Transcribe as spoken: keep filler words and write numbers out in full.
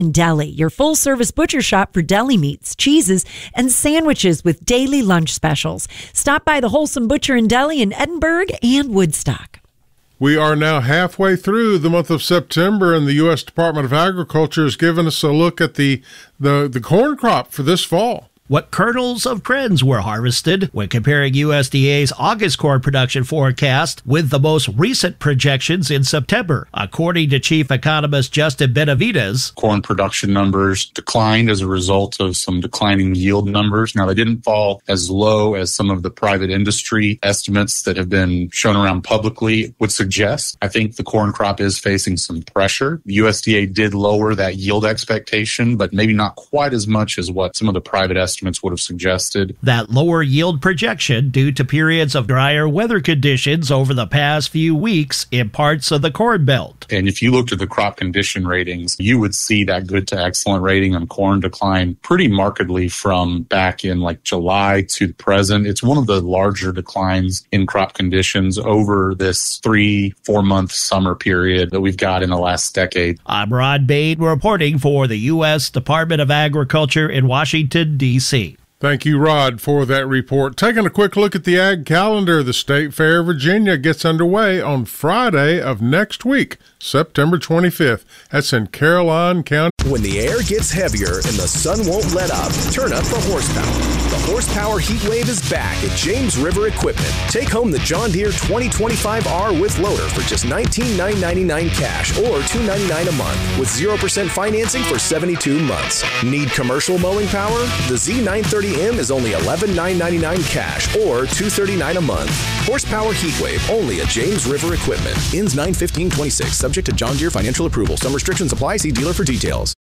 and Deli, your full-service butcher shop for deli meats, cheeses, and sandwiches with daily lunch specials. Stop by the Wholesome Butcher and Deli in Edinburgh and Woodstock. We are now halfway through the month of September, and the U S Department of Agriculture has given us a look at the, the, the corn crop for this fall. What kernels of trends were harvested when comparing U S D A's August corn production forecast with the most recent projections in September. According to Chief Economist Justin Benavides, corn production numbers declined as a result of some declining yield numbers. Now, they didn't fall as low as some of the private industry estimates that have been shown around publicly would suggest. I think the corn crop is facing some pressure. The U S D A did lower that yield expectation, but maybe not quite as much as what some of the private estimates would have suggested. That lower yield projection due to periods of drier weather conditions over the past few weeks in parts of the Corn Belt. And if you looked at the crop condition ratings, you would see that good to excellent rating on corn decline pretty markedly from back in like July to the present. It's one of the larger declines in crop conditions over this three, four month summer period that we've got in the last decade. I'm Rod Bain reporting for the U S Department of Agriculture in Washington, D C Thank you, Rod, for that report. Taking a quick look at the ag calendar, the State Fair of Virginia gets underway on Friday of next week, September twenty-fifth. That's in Caroline County. When the air gets heavier and the sun won't let up, turn up the horsepower. The Horsepower Heat Wave is back at James River Equipment. Take home the John Deere twenty twenty-five R with loader for just nineteen thousand nine hundred ninety-nine dollars cash or two hundred ninety-nine dollars a month with zero percent financing for seventy-two months. Need commercial mowing power? The Z nine thirty M is only eleven thousand nine hundred ninety-nine dollars cash or two hundred thirty-nine dollars a month. Horsepower Heat Wave only at James River Equipment. Ends nine fifteen twenty-six. Subject to John Deere financial approval. Some restrictions apply. See dealer for details.